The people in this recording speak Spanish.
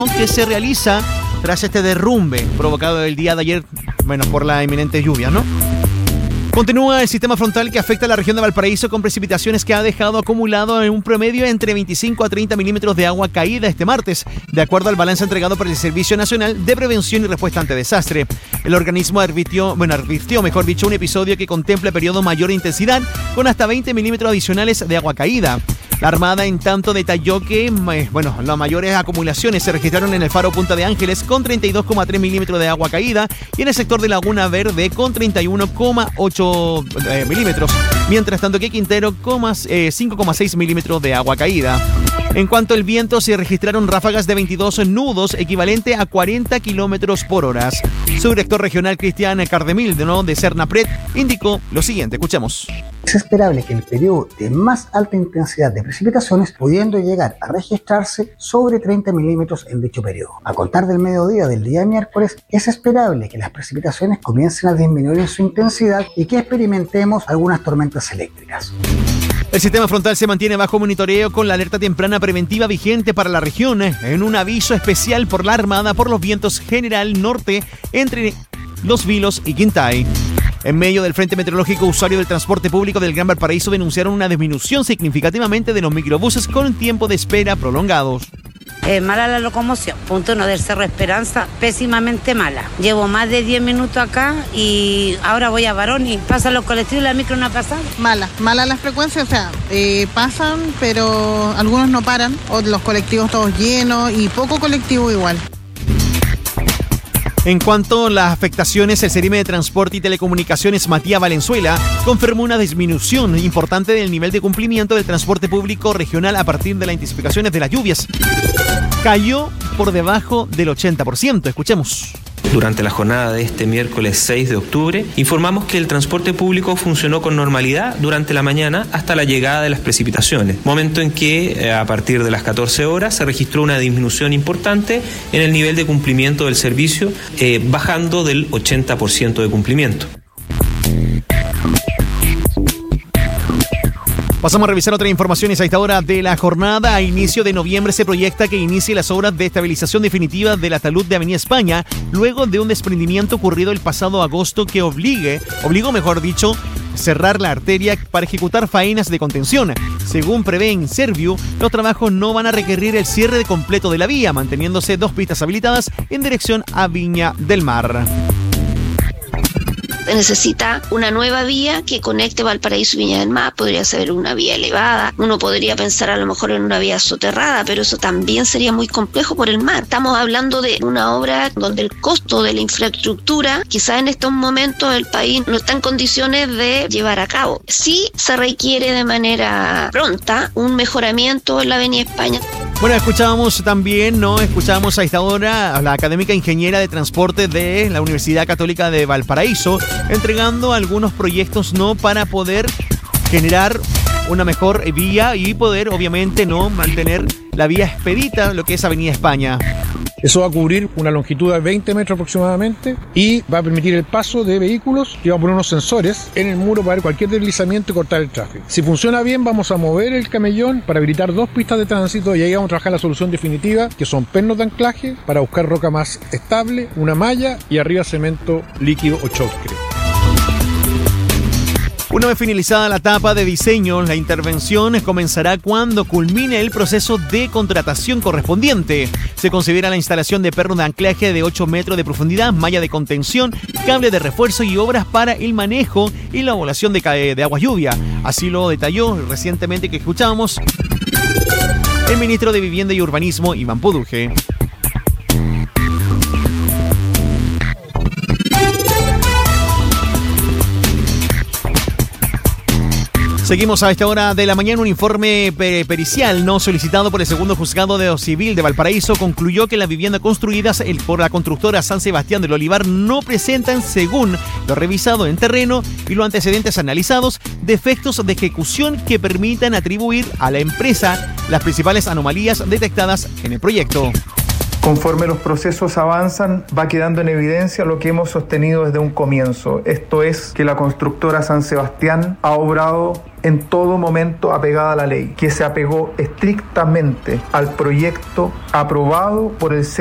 que se realiza tras este derrumbe provocado el día de ayer, por la inminente lluvia, ¿no? Continúa el sistema frontal que afecta a la región de Valparaíso con precipitaciones que ha dejado acumulado en un promedio entre 25 a 30 milímetros de agua caída este martes, de acuerdo al balance entregado por el Servicio Nacional de Prevención y Respuesta ante Desastre. El organismo advirtió, un episodio que contempla periodo mayor de intensidad con hasta 20 milímetros adicionales de agua caída. La Armada, en tanto, detalló que las mayores acumulaciones se registraron en el faro Punta de Ángeles con 32,3 milímetros de agua caída y en el sector de Laguna Verde con 31,8 milímetros, mientras tanto que Quintero 5,6 milímetros de agua caída. En cuanto al viento, se registraron ráfagas de 22 nudos, equivalente a 40 kilómetros por hora. Su director regional, Cristian Cardemil, de Cernapred, indicó lo siguiente. Escuchemos. Es esperable que el periodo de más alta intensidad de precipitaciones, pudiendo llegar a registrarse sobre 30 milímetros en dicho periodo. A contar del mediodía del día miércoles, es esperable que las precipitaciones comiencen a disminuir en su intensidad y que experimentemos algunas tormentas eléctricas. El sistema frontal se mantiene bajo monitoreo con la alerta temprana preventiva vigente para la región, en un aviso especial por la Armada por los vientos general norte entre Los Vilos y Quintay. En medio del frente meteorológico, usuarios del transporte público del Gran Valparaíso denunciaron una disminución significativamente de los microbuses con tiempo de espera prolongados. Mala la locomoción. Punto 1 del Cerro Esperanza, pésimamente mala. Llevo más de 10 minutos acá y ahora voy a Barón y pasan los colectivos y la micro no ha pasado. Mala la frecuencia, pasan, pero algunos no paran, o los colectivos todos llenos y poco colectivo igual. En cuanto a las afectaciones, el Cerime de Transporte y Telecomunicaciones Matías Valenzuela confirmó una disminución importante del nivel de cumplimiento del transporte público regional a partir de las intensificaciones de las lluvias. Cayó por debajo del 80%. Escuchemos. Durante la jornada de este miércoles 6 de octubre, informamos que el transporte público funcionó con normalidad durante la mañana hasta la llegada de las precipitaciones, momento en que a partir de las 14 horas se registró una disminución importante en el nivel de cumplimiento del servicio, bajando del 80% de cumplimiento. Pasamos a revisar otras informaciones a esta hora de la jornada. A inicio de noviembre se proyecta que inicie las obras de estabilización definitiva de la talud de Avenida España, luego de un desprendimiento ocurrido el pasado agosto que obligó, cerrar la arteria para ejecutar faenas de contención. Según prevé en Serviu, los trabajos no van a requerir el cierre completo de la vía, manteniéndose 2 pistas habilitadas en dirección a Viña del Mar. Se necesita una nueva vía que conecte Valparaíso y Viña del Mar. Podría ser una vía elevada, uno podría pensar a lo mejor en una vía soterrada, pero eso también sería muy complejo por el mar. Estamos hablando de una obra donde el costo de la infraestructura, quizás en estos momentos el país no está en condiciones de llevar a cabo. Sí se requiere de manera pronta un mejoramiento en la Avenida España. Bueno, escuchábamos a esta hora a la académica ingeniera de transporte de la Universidad Católica de Valparaíso, entregando algunos proyectos para poder generar una mejor vía y poder, obviamente, mantener la vía expedita, lo que es Avenida España. Eso va a cubrir una longitud de 20 metros aproximadamente y va a permitir el paso de vehículos y vamos a poner unos sensores en el muro para ver cualquier deslizamiento y cortar el tráfico. Si funciona bien, vamos a mover el camellón para habilitar 2 pistas de tránsito y ahí vamos a trabajar la solución definitiva, que son pernos de anclaje para buscar roca más estable, una malla y arriba cemento líquido o chocre. Una vez finalizada la etapa de diseño, la intervención comenzará cuando culmine el proceso de contratación correspondiente. Se considera la instalación de pernos de anclaje de 8 metros de profundidad, malla de contención, cable de refuerzo y obras para el manejo y la evaluación de agua lluvia. Así lo detalló recientemente que escuchábamos el ministro de Vivienda y Urbanismo, Iván Poduje. Seguimos a esta hora de la mañana. Un informe pericial solicitado por el segundo juzgado de civil de Valparaíso concluyó que las viviendas construidas por la constructora San Sebastián del Olivar no presentan, según lo revisado en terreno y los antecedentes analizados, defectos de ejecución que permitan atribuir a la empresa las principales anomalías detectadas en el proyecto. Conforme los procesos avanzan, va quedando en evidencia lo que hemos sostenido desde un comienzo. Esto es que la constructora San Sebastián ha obrado en todo momento apegada a la ley, que se apegó estrictamente al proyecto aprobado por el